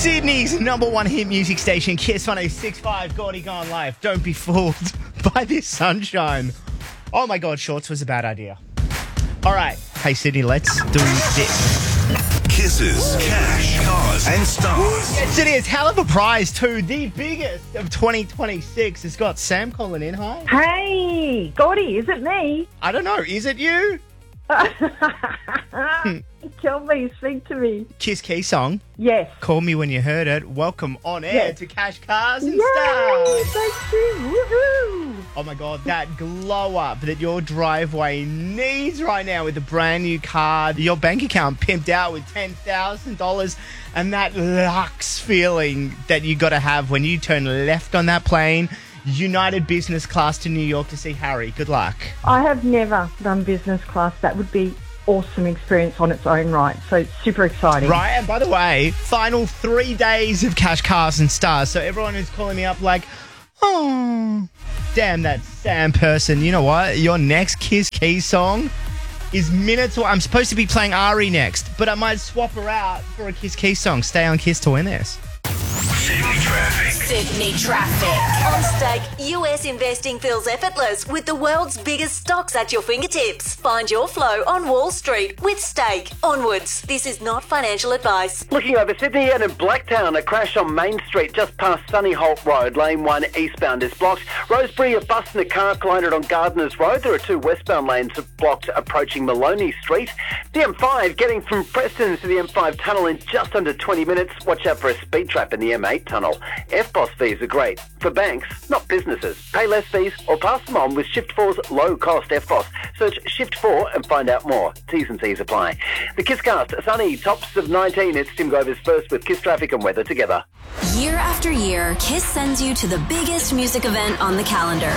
Sydney's number one hit music station, Kiss 106.5, Gordy Gone Live. Don't be fooled by this sunshine. Oh my God, shorts was a bad idea. All right. Hey, Sydney, let's do this. Kisses, cash, cars, and stars. Yes, it is. Hell of a prize, too. The biggest of 2026. It's got Sam calling in. Hi. Hey, Gordy, is it me? I don't know. Is it you? Tell me, speak to me. Kiss Key song. Yes. Call me when you heard it. Welcome on air Yes. to Cash Cars and Yay, Stars. thank you. Woohoo. Oh my God, that glow up that your driveway needs right now with a brand new car, your bank account pimped out with $10,000, and that luxe feeling that you got to have when you turn left on that plane, United Business Class to New York to see Harry. Good luck. I have never done business class. That would be awesome experience on its own right. So it's super exciting. Right, and by the way, final 3 days of Cash Cars and Stars. So everyone who's calling me up like, oh, damn that Sam person. You know what? Your next Kiss Key song is minutes away. I'm supposed to be playing Ari next, but I might swap her out for a Kiss Key song. Stay on Kiss to win this. Sydney traffic. Sydney traffic. On Stake, US investing feels effortless with the world's biggest stocks at your fingertips. Find your flow on Wall Street with Stake. Onwards. This is not financial advice. Looking over Sydney and in Blacktown, a crash on Main Street just past Sunny Holt Road. Lane 1 eastbound is blocked. Rosebery, a bus and a car collided on Gardeners Road. There are 2 westbound lanes blocked approaching Maloney Street. The M5 getting from Preston to the M5 tunnel in just under 20 minutes. Watch out for a speed trap in the M8 tunnel. FBOS fees are great for banks, not businesses. Pay less fees or pass them on with Shift 4's low-cost FBOS. Search Shift 4 and find out more. T's and C's apply. The Kisscast, sunny, tops of 19. It's Tim Glover's first with Kiss Traffic and Weather together. Year after year, Kiss sends you to the biggest music event on the calendar.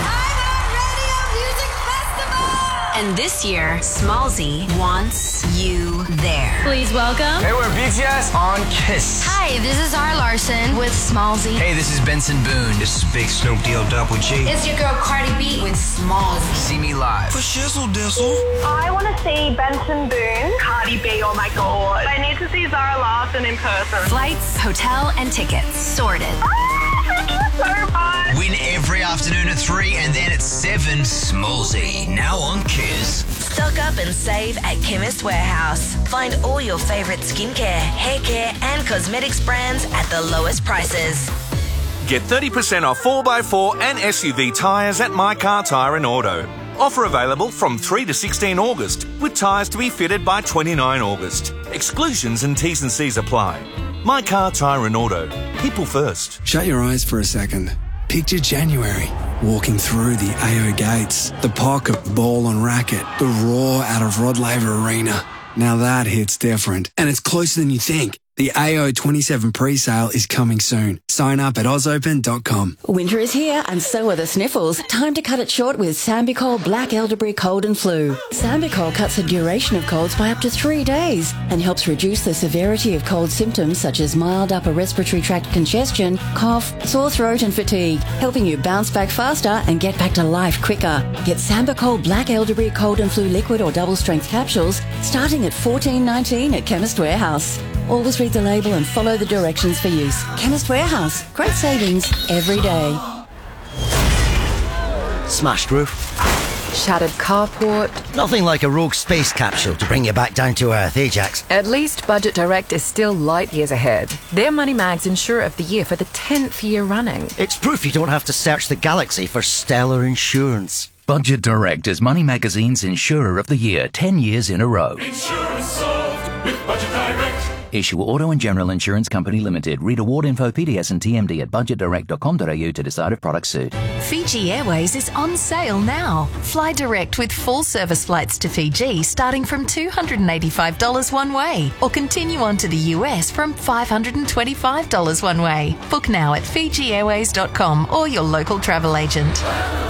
And this year, Smallzy wants you there. Please welcome. Hey, we're BTS on Kiss. Hi, this is Zara Larson with Smallzy. Hey, this is Benson Boone. This is Big Snoop D-O Double G. It's your girl Cardi B with Smallzy. See me live. For shizzle dizzle. I want to see Benson Boone, Cardi B, oh my God. I need to see Zara Larson in person. Flights, hotel, and tickets sorted. Thank you so much. Win every afternoon at 3 and then at 7. Smallzy, now on Kiss. Stock up and save at Chemist Warehouse. Find all your favourite skincare, hair care, and cosmetics brands at the lowest prices. Get 30% off 4x4 and SUV tyres at My Car Tyre and Auto. Offer available from 3 to 16 August, with tyres to be fitted by 29 August. Exclusions and T's and C's apply. My Car Tyre and Auto. People first. Shut your eyes for a second. Picture January, walking through the AO gates, the pocket ball and racket, the roar out of Rod Laver Arena. Now that hits different, and it's closer than you think. The AO 27 pre-sale is coming soon. Sign up at ausopen.com. Winter is here and so are the sniffles. Time to cut it short with Sambicol Black Elderberry Cold and Flu. Sambicol cuts the duration of colds by up to 3 days and helps reduce the severity of cold symptoms such as mild upper respiratory tract congestion, cough, sore throat and fatigue, helping you bounce back faster and get back to life quicker. Get Sambicol Black Elderberry Cold and Flu liquid or double strength capsules starting at $14.19 at Chemist Warehouse. Always read the label and follow the directions for use. Chemist Warehouse. Great savings every day. Smashed roof. Shattered carport. Nothing like a rogue space capsule to bring you back down to earth, Ajax. At least Budget Direct is still light years ahead. They're Money Mag's Insurer of the Year for the 10th year running. It's proof you don't have to search the galaxy for stellar insurance. Budget Direct is Money Magazine's Insurer of the Year 10 years in a row. Insurance solved with Budget Direct. Issue Auto and General Insurance Company Limited. Read award info, PDS and TMD at budgetdirect.com.au to decide if products suit. Fiji Airways is on sale now. Fly direct with full service flights to Fiji starting from $285 one way, or continue on to the US from $525 one way. Book now at FijiAirways.com or your local travel agent.